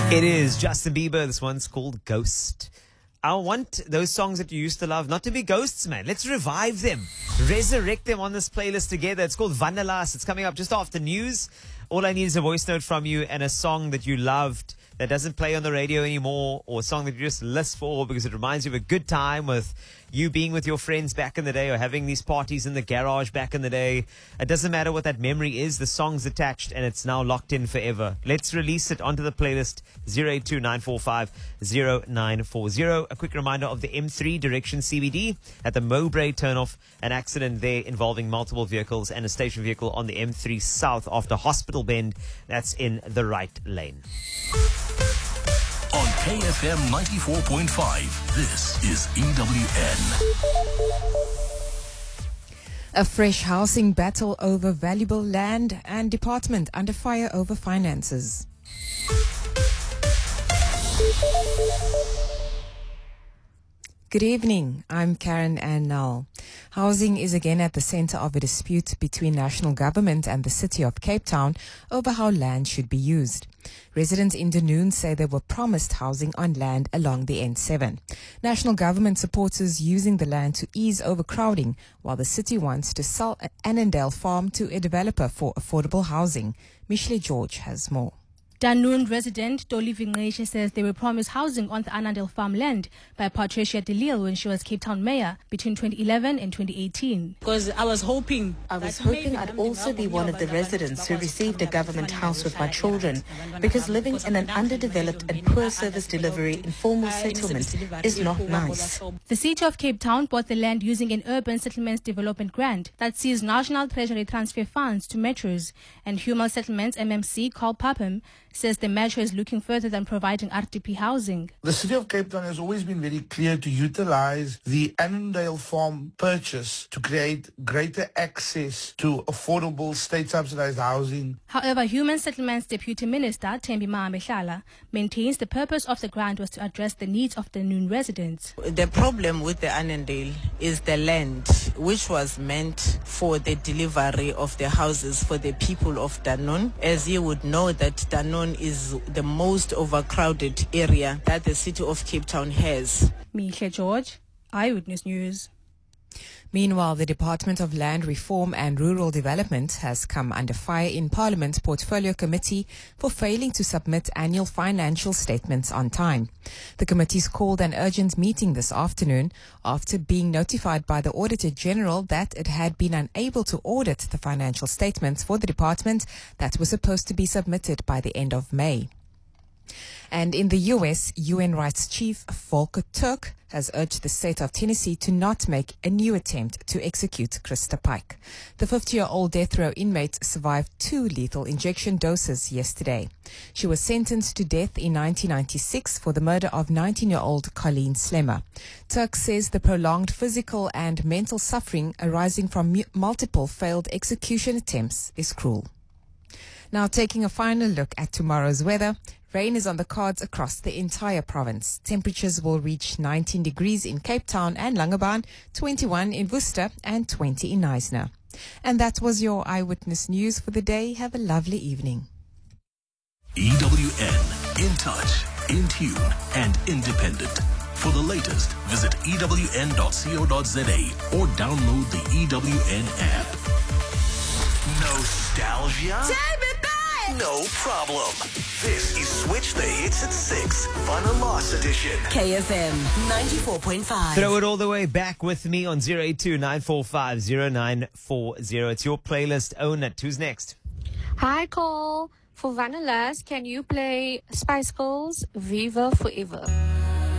It is Justin Bieber. This one's called Ghost. I want those songs that you used to love not to be ghosts, man. Let's revive them. Resurrect them on this playlist together. It's called Vanillas. It's coming up just after news. All I need is a voice note from you and a song that you loved that doesn't play on the radio anymore, or a song that you just list for because it reminds you of a good time with you being with your friends back in the day or having these parties in the garage back in the day. It doesn't matter what that memory is. The song's attached and it's now locked in forever. Let's release it onto the playlist 0829450940. A quick reminder of the M3 direction CBD at the Mowbray turnoff. An accident there involving multiple vehicles and a station vehicle on the M3 South after Hospital Bend. That's in the right lane. On KFM 94.5, this is EWN. A fresh housing battle over valuable land and department under fire over finances. Good evening. I'm Karen Ann Null. Housing is again at the center of a dispute between national government and the city of Cape Town over how land should be used. Residents in Dunoon say they were promised housing on land along the N7. National government supporters using the land to ease overcrowding, while the city wants to sell Annandale Farm to a developer for affordable housing. Michelle George has more. Dunoon resident Dolly Vingeshe says they were promised housing on the Annandale farmland by Patricia de Lille when she was Cape Town mayor between 2011 and 2018. Because I was hoping I'd also be one of the residents who received a government house with my children, because living in an underdeveloped and poor service delivery informal settlement is not nice. The city of Cape Town bought the land using an urban settlements development grant that sees National Treasury transfer funds to metros, and Human Settlements MMC Carl Papham says the metro is looking further than providing RDP housing. The city of Cape Town has always been very clear to utilize the Annandale Farm purchase to create greater access to affordable state-subsidized housing. However, Human Settlements Deputy Minister Thembi Mahamehlala maintains the purpose of the grant was to address the needs of the Dunoon residents. the problem with the Annandale is the land, which was meant for the delivery of the houses for the people of Dunoon. As you would know, that Dunoon is the most overcrowded area that the city of Cape Town has. Michelle George, Eyewitness News. Meanwhile, the Department of Land Reform and Rural Development has come under fire in Parliament's Portfolio Committee for failing to submit annual financial statements on time. The committee's called an urgent meeting this afternoon after being notified by the Auditor General that it had been unable to audit the financial statements for the department that were supposed to be submitted by the end of May. And in the U.S., UN Rights Chief Volker Turk has urged the state of Tennessee to not make a new attempt to execute Krista Pike. The 50-year-old death row inmate survived 2 lethal injection doses yesterday. She was sentenced to death in 1996 for the murder of 19-year-old Colleen Slemmer. Turk says the prolonged physical and mental suffering arising from multiple failed execution attempts is cruel. Now, taking a final look at tomorrow's weather. Rain is on the cards across the entire province. Temperatures will reach 19 degrees in Cape Town and Langebaan, 21 in Worcester and 20 in Knysna. And that was your Eyewitness News for the day. Have a lovely evening. EWN, in touch, in tune, and independent. For the latest, visit ewn.co.za or download the EWN app. Nostalgia? David Bay! No problem. This is Switch the Hits at 6, Vanillas edition. KFM 94.5. Throw it all the way back with me on 082-945-0940. It's your playlist. Own it. Who's next? Hi, Cole. For Vanillas, can you play Spice Girls Viva Forever?